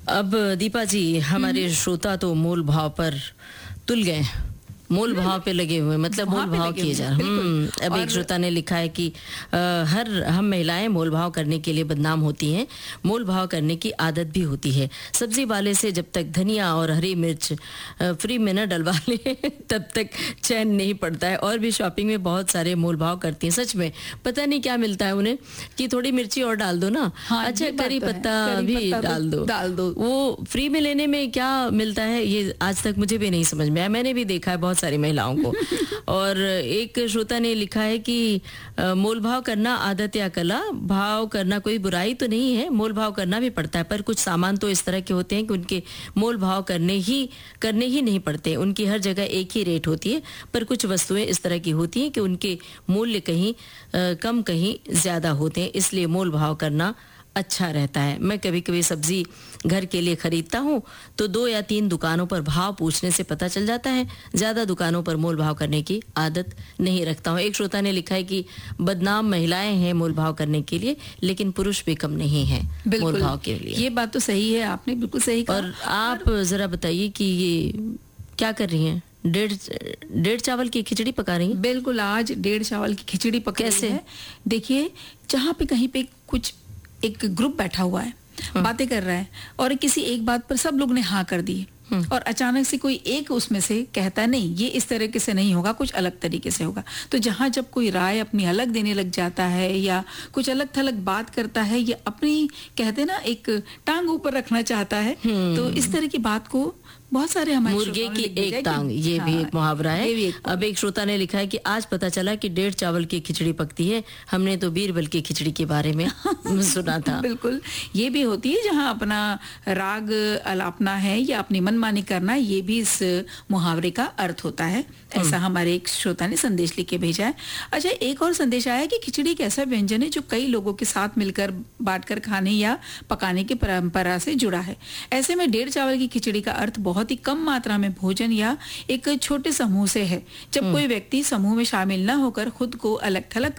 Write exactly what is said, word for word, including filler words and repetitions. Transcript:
अब दीपा जी, हमारे श्रोता तो मोल भाव पर तुल गए, मोल भाव पे लगे हुए, मतलब मोल भाव किए जा रहे हैं। अब एक श्रोता ने लिखा है कि आ, हर हम महिलाएं मोल भाव करने के लिए बदनाम होती हैं, मोल भाव करने की आदत भी होती है। सब्जी वाले से जब तक धनिया और हरी मिर्च आ, फ्री में न डलवा ले तब तक चैन नहीं पड़ता है। और भी शॉपिंग में बहुत सारे मोल भाव करती हैं। सच में पता नहीं क्या मिलता है उन्हें कि थोड़ी मिर्ची और डाल दो ना, हाँ, अच्छा करी तो पत्ता करी भी पत्ता डाल दो डाल दो वो फ्री में लेने में क्या मिलता है ये आज तक मुझे भी नहीं समझ में आया। मैंने भी देखा है बहुत सारी महिलाओं को। और एक श्रोता ने लिखा है कि मोल भाव करना आदत या कला, भाव करना कोई बुराई तो नहीं है, मोल भाव करना भी पड़ता है, पर कुछ सामान तो इस तरह के होते हैं कि उनके मोल भाव करने ही करने ही नहीं पड़ते। उनकी हर जगह एक ही रेट होती है, पर कुछ वस्तुएं इस तरह की होती हैं कि उनके मूल्य कहीं आ, कम कहीं ज्यादा होते हैं, इसलिए मोल भाव करना अच्छा रहता है। मैं कभी कभी सब्जी घर के लिए खरीदता हूँ तो दो या तीन दुकानों पर भाव पूछने से पता चल जाता है, ज्यादा दुकानों पर मोल भाव करने की आदत नहीं रखता हूँ। एक श्रोता ने लिखा है कि बदनाम महिलाएं हैं मोल भाव करने के लिए, लेकिन पुरुष भी कम नहीं है मोल भाव के लिए। ये बात तो सही है, आपने बिल्कुल सही कहा। और आप जरा बताइए कि ये क्या कर रही हैं? डेढ़ डेढ़ चावल की खिचड़ी पका रही हैं? बिल्कुल, आज डेढ़ चावल की खिचड़ी पका रही है। देखिए, जहाँ पे कहीं पे कुछ एक ग्रुप बैठा हुआ है, बातें कर रहा है, और किसी एक बात पर सब लोग ने हाँ कर दी, और अचानक से कोई एक उसमें से कहता है नहीं, ये इस तरीके से नहीं होगा, कुछ अलग तरीके से होगा। तो जहां जब कोई राय अपनी अलग देने लग जाता है या कुछ अलग थलग बात करता है या अपनी कहते ना एक टांग ऊपर रखना चाहता है, तो इस तरह की बात को बहुत सारे हमारे मुर्गे की एक टांग, ये हाँ, भी एक मुहावरा है। एक अब एक श्रोता ने लिखा है कि आज पता चला कि डेढ़ चावल की खिचड़ी पकती है, हमने तो बीरबल की खिचड़ी के बारे में सुना था। बिल्कुल, ये भी होती है जहां अपना राग अलापना है या अपनी मनमानी करना, ये भी इस मुहावरे का अर्थ होता है। ऐसा हमारे एक श्रोता ने संदेश लिख के भेजा है। अच्छा, एक और संदेश आया कि खिचड़ी एक ऐसा व्यंजन है जो कई लोगों के साथ मिलकर बांटकर खाने या पकाने की परंपरा से जुड़ा है। ऐसे में डेढ़ चावल की खिचड़ी का अर्थ बहुत ही कम मात्रा में भोजन या एक छोटे समूह से है। जब कोई व्यक्ति समूह में शामिल न होकर खुद को अलग थलग